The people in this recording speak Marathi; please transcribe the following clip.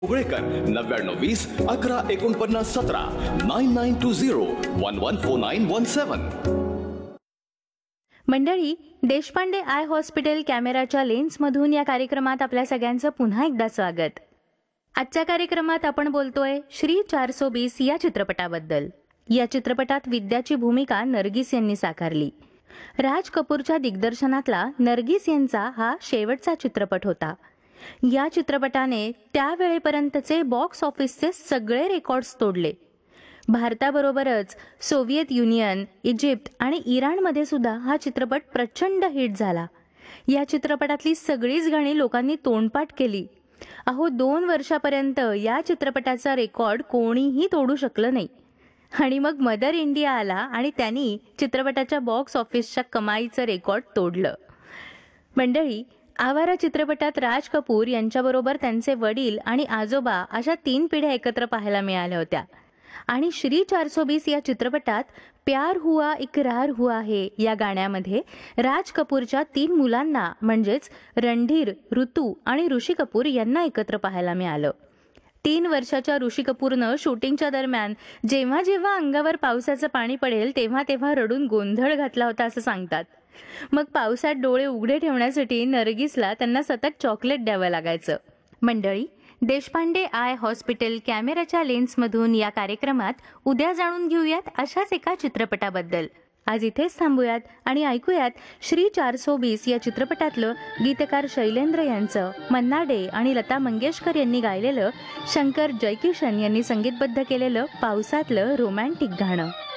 उगळेकर 9920 114917 9920114917. मंडळी, देशपांडे आय हॉस्पिटल कॅमेराच्या लेन्समधून या कार्यक्रमात आपल्या सगळ्यांचं पुन्हा एकदा स्वागत. आजच्या कार्यक्रमात आपण बोलतोय श्री 420 या चित्रपटाबद्दल. या चित्रपटात विद्याची भूमिका नर्गिस यांनी साकारली. राज कपूरच्या दिग्दर्शनातला नर्गिस यांचा हा शेवटचा चित्रपट होता. या चित्रपटाने त्यावेळेपर्यंतचे बॉक्स ऑफिसचे सगळे रेकॉर्ड्स तोडले. भारताबरोबरच सोव्हिएत युनियन, इजिप्त आणि इराणमध्ये सुद्धा हा चित्रपट प्रचंड हिट झाला. या चित्रपटातली सगळीच गाणी लोकांनी तोंडपाठ केली. 2 वर्षापर्यंत या चित्रपटाचा रेकॉर्ड कोणीही तोडू शकलं नाही. आणि मग मदर इंडिया आला आणि त्यांनी चित्रपटाच्या बॉक्स ऑफिसच्या कमाईचं रेकॉर्ड तोडलं. मंडळी, आवारा चित्रपटात राज कपूर यांच्याबरोबर त्यांचे वडील आणि आजोबा अशा 3 पिढ्या एकत्र पाहायला मिळाल्या होत्या. आणि श्री 420 या चित्रपटात प्यार हुआ इकरार हुआ है या गाण्यामध्ये राज कपूरच्या 3 मुलांना म्हणजेच रणधीर, ऋतू आणि ऋषी कपूर यांना एकत्र पाहायला मिळालं. 3 वर्षाच्या ऋषी कपूरनं शूटिंगच्या दरम्यान जेव्हा जेव्हा अंगावर पावसाचं पाणी पडेल तेव्हा तेव्हा रडून गोंधळ घातला होता असं सांगतात. मग पावसात डोळे उघडे ठेवण्यासाठी नर्गिसला त्यांना सतत चॉकलेट द्यावं लागायचं. मंडळी, देशपांडे आय हॉस्पिटल कॅमेराच्या लेन्समधून या कार्यक्रमात उद्या जाणून घेऊयात अशाच एका चित्रपटाबद्दल. आज इथेच थांबूयात आणि ऐकूयात श्री 420 या चित्रपटातलं गीतकार शैलेंद्र यांचं, मन्ना डे आणि लता मंगेशकर यांनी गायलेलं, शंकर जयकिशन यांनी संगीतबद्ध केलेलं पावसातलं रोमॅन्टिक गाणं.